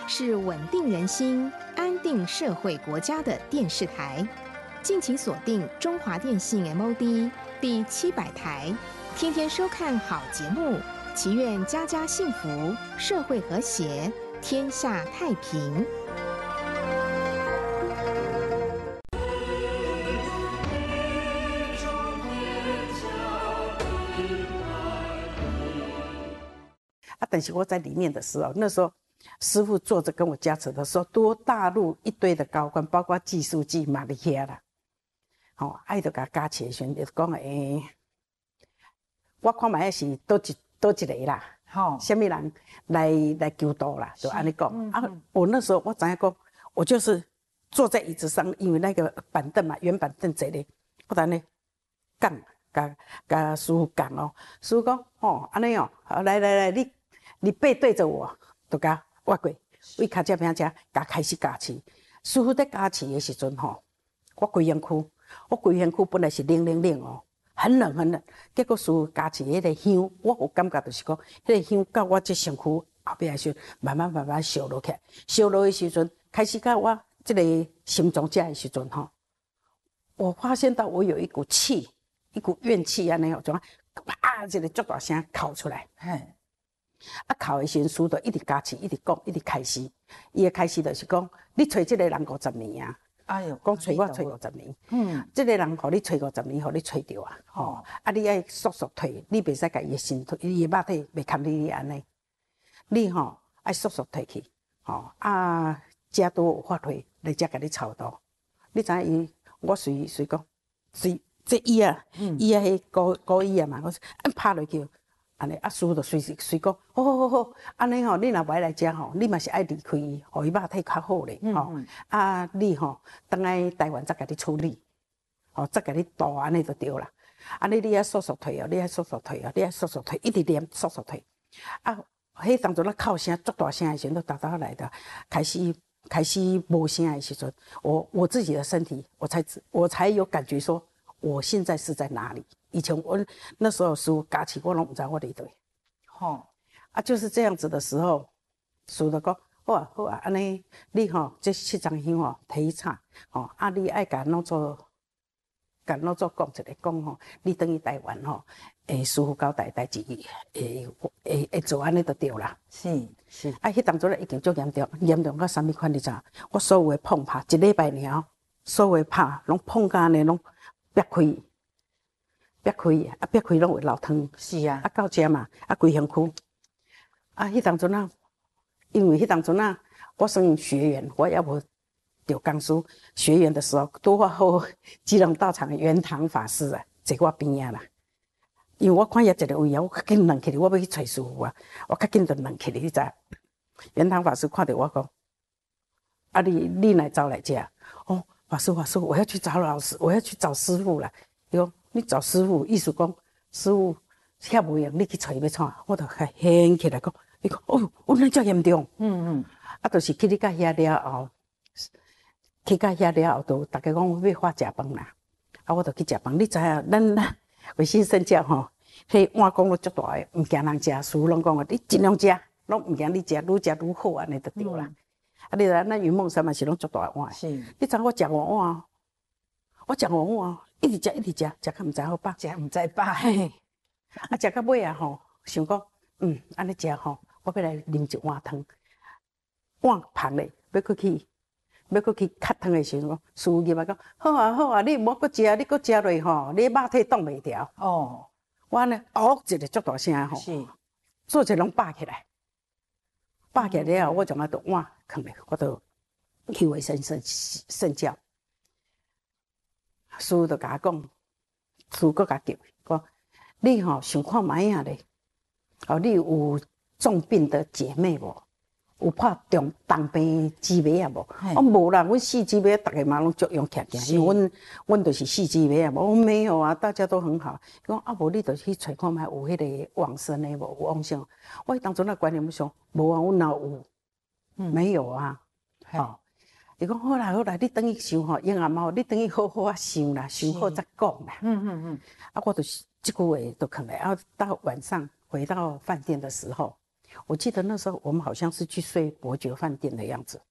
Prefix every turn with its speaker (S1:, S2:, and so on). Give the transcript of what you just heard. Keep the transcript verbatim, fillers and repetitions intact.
S1: 是稳定人心、安定社会国家的电视台。敬请锁定中华电信 M O D 第七百台，天天收看好节目，祈愿家家幸福，社会和谐，天下太平。
S2: 啊，但是我在里面的时候，那时候师父坐着跟我加持的时候，多大陆一堆的高官，包括技术技嘛，你遐啦，吼、哦，爱就甲加持的时阵，就讲诶，我看卖是倒一倒一个啦，吼、哦，什么人来来求道啦，就安尼讲。嗯嗯、啊，我那时候我知影讲，我就是坐在椅子上，因为那个板凳嘛，圆板凳坐咧，我等咧讲，甲甲师父讲哦，师父讲，哦，安尼哦，来来来，你。你背对着我，就甲挖过，为脚这边遮，甲开始加持。师父在加持的时阵吼，我规身躯，我规身躯本来是冷冷冷哦，很冷很冷。结果师父加持迄个香，我有感觉就是讲，迄个香到我这身躯后壁的时阵，慢慢慢慢烧落去，烧落的时阵，开始到我这个心脏这的时阵吼，我发现到我有一股气，一股怨气安尼哦，就啊，一个足大声哭出来，嘿。啊，哭的时阵，师就一直加持，一直讲，一直开始。伊的开始就是讲，你找这个人五十年啊，哎呦，讲找我找五十年。嗯，这个人互你找五十年，互你找着啊。吼、哦，啊，你爱速速退，你袂使甲伊的身体，伊的肉体袂堪你安尼。你吼、哦、爱速速退去，吼、哦、啊，遮都有法退，来遮甲你操刀。你知影伊，我随随讲，随这伊啊，伊啊迄高高伊啊嘛，我按拍落去。安尼啊，师就随随讲，好好好好，安尼吼，你若袂来遮吼，你嘛是爱离开伊，互伊肉体较好咧，吼、嗯嗯。啊，你吼，等来台湾再甲你处理，吼，再甲你度安尼就对啦。安尼你爱速速退哦，你爱速速退哦，你爱速速退，一直念速速退。啊，迄当阵咧哭声足大声的时阵，都达到来的，开始开始无声的时阵，我我自己的身体，我才我才有感觉说，我现在是在哪里。以前我那时候师父加持，我拢唔知我伫对，吼、哦、啊，就是这样子的时候，师就讲好啊好啊，安尼你吼、哦、这七张香哦提插，吼、哦、啊你爱甲弄做，甲弄做讲一个讲吼，你等于台湾吼，诶师父交代代志，诶诶会做安尼就对啦。是是，啊，迄当阵咧已经足严重，严重到啥物款你知？我所有的碰拍一礼拜尔，所有的拍拢碰甲安尼拢裂开。别开啊！别开拢会流汤。是啊。啊，到遮嘛，啊，规身躯。啊，迄当阵啊，因为迄当阵啊，我算学员，我也无着讲师学员的时候，拄好基隆道场的圆堂法师啊，坐我边仔啦。因为我看遐一个位啊，我较紧软起来，我要去找师傅啊，我较紧就软起来，你知？圆堂法师看到我讲，啊，你你来走来遮？哦，法师法师，我要去找老师，我要去找师傅啦。伊讲。你找师傅，意思讲师傅遐无用，你去找伊要创，我就开掀起来讲，伊讲哦，我那遮严重，嗯嗯，啊，就是去你到遐了后，去到遐了后，都大家讲要发食饭啦，啊，我就去食饭。你知影，咱咱维新生教吼，迄碗讲了足大个，毋惊人食，师傅拢讲个，你尽量食，拢毋惊你食，愈食愈好，安尼就对啦。嗯、啊，你知咱云梦山嘛是拢足大碗，是，你知我食五碗，我食五碗。一直食，一直食，食到毋知好饱，食毋知饱。嘿，啊，食到尾啊吼，想讲，嗯，安尼食吼，我要来啉一碗汤。碗旁咧，要过去，要过去磕汤的时候，师父入来讲，好啊好啊，你莫搁食，你搁食落吼，你肉体挡袂牢。哦，我呢，哦，一个足大声吼，是，做者拢拔起来，拔起来了后，我从那度碗放咧，我就去卫生圣圣教。师父就甲我讲，师父搁甲叫，讲你吼、喔、想看卖啊咧？哦，你有重病的姐妹无？有拍重重病姊妹啊无？我无啦，阮四姊妹逐个嘛拢足用徛徛，因为阮阮就是四姊妹啊无。我没有啊，大家都很好。讲啊无你就去找看卖有迄个往生的无？有往生。我当初那观念想，无啊，阮哪有？嗯，没有啊。哦。伊讲好啦好啦，你等伊想吼，婴仔猫，你等伊好好啊想啦，想好再讲啦。嗯嗯嗯。啊，我就是这句话都放来，然后到晚上回到饭店的时候， 我记得那时候我们好像是去睡伯爵饭店的样子，